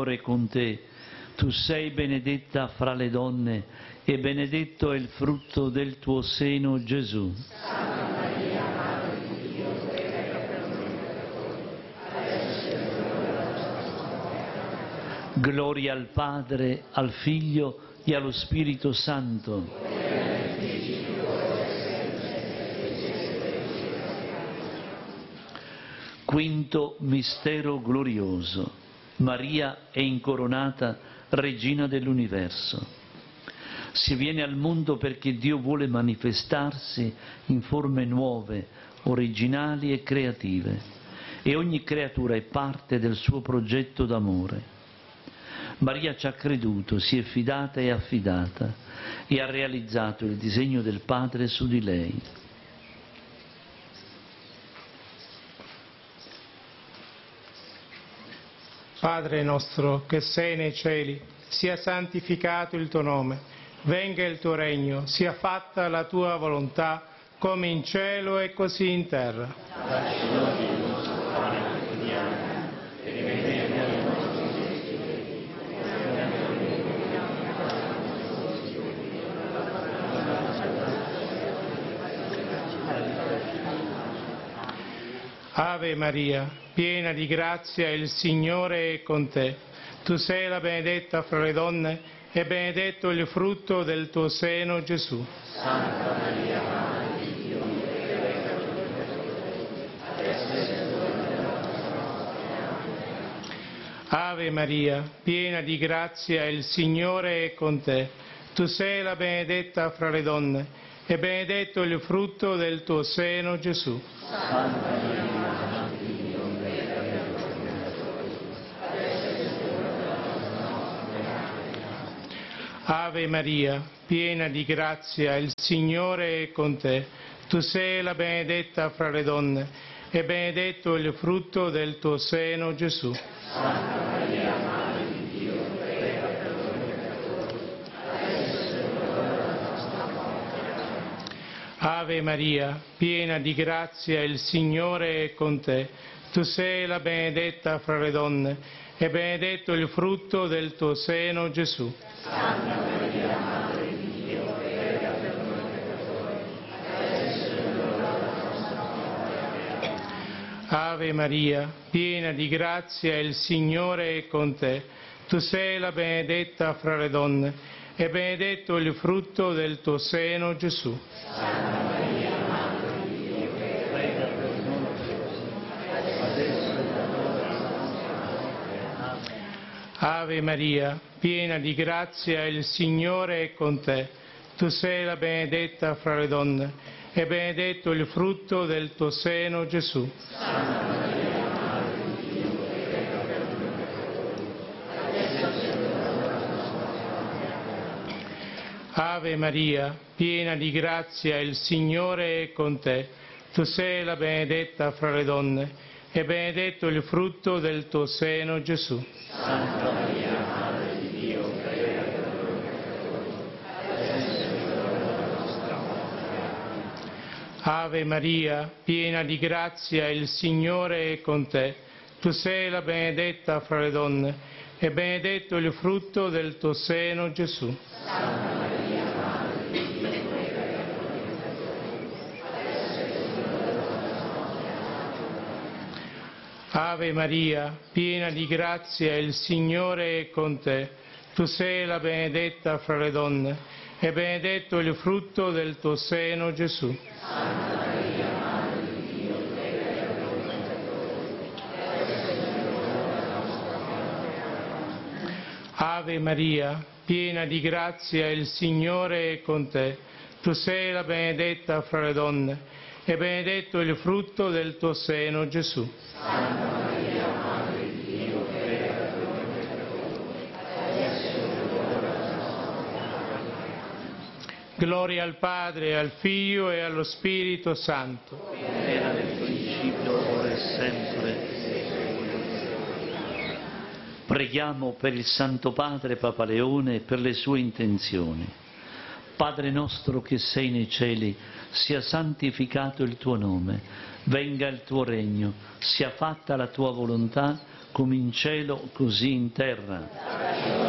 Signore è con te. Tu sei benedetta fra le donne e benedetto è il frutto del tuo seno, Gesù. Santa Maria, Madre di Dio, prega per noi peccatori, adesso è l'ora della nostra morte. Gloria al Padre, al Figlio e allo Spirito Santo. Quinto mistero glorioso. Maria è incoronata Regina dell'universo. Si viene al mondo perché Dio vuole manifestarsi in forme nuove, originali e creative, e ogni creatura è parte del suo progetto d'amore. Maria ci ha creduto, si è fidata e affidata e ha realizzato il disegno del Padre su di lei. Padre nostro che sei nei cieli, sia santificato il tuo nome, venga il tuo regno, sia fatta la tua volontà, come in cielo e così in terra. Dacci oggi il nostro pane quotidiano, e rimetti a noi i nostri debiti, come anche noi rimettiamo i nostri debiti. Ave Maria, piena di grazia, il Signore è con te. Tu sei la benedetta fra le donne e benedetto il frutto del tuo seno, Gesù. Santa Maria, Madre di Dio, prega per noi peccatori, adesso è l'ora della nostra morte. Ave Maria, piena di grazia, il Signore è con te. Tu sei la benedetta fra le donne e benedetto il frutto del tuo seno, Gesù. Santa Maria, Madre di Dio, prega per noi peccatori, adesso è l'ora della nostra morte. Ave Maria, piena di grazia, il Signore è con te. Tu sei la benedetta fra le donne e benedetto il frutto del tuo seno, Gesù. Santa Maria, Madre di Dio, prega per noi peccatori, adesso è l'ora della nostra morte. Ave Maria, piena di grazia, il Signore è con te. Tu sei la benedetta fra le donne e benedetto il frutto del tuo seno, Gesù. Santa Maria, Madre di Dio, prega per noi peccatori, adesso è l'ora della nostra morte. Ave Maria, piena di grazia, il Signore è con te. Tu sei la benedetta fra le donne e benedetto il frutto del tuo seno, Gesù. Santa Maria, Madre di Dio, prega per noi peccatori, adesso è l'ora della nostra morte. Ave Maria, piena di grazia, il Signore è con te. Tu sei la benedetta fra le donne e benedetto il frutto del tuo seno, Gesù. Santa Maria, Madre di Dio, prega per noi peccatori, adesso è l'ora della nostra morte. Ave Maria, piena di grazia, il Signore è con te. Tu sei la benedetta fra le donne e benedetto il frutto del tuo seno, Gesù. Santa Maria, Madre di Dio, prega per noi peccatori, adesso è l'ora della nostra morte. Ave Maria, piena di grazia, il Signore è con te. Tu sei la benedetta fra le donne e benedetto il frutto del tuo seno, Gesù. Santa Maria, Madre di Dio, prega per noi peccatori, adesso è l'ora della nostra morte. Ave Maria, piena di grazia, il Signore è con te. Tu sei la benedetta fra le donne e benedetto il frutto del tuo seno, Gesù. Santa Maria, Madre di Dio, prega per noi peccatori, adesso è l'ora della nostra morte. Ave Maria, piena di grazia, il Signore è con te. Tu sei la benedetta fra le donne e benedetto il frutto del tuo seno, Gesù. Santa Maria, Madre di Dio, prega per noi peccatori, adesso è l'ora della nostra morte. Gloria al Padre, al Figlio e allo Spirito Santo. Era nel principio, ora e sempre. Preghiamo per il Santo Padre Papa Leone e per le sue intenzioni. Padre nostro che sei nei cieli, sia santificato il tuo nome, venga il tuo regno, sia fatta la tua volontà come in cielo così in terra.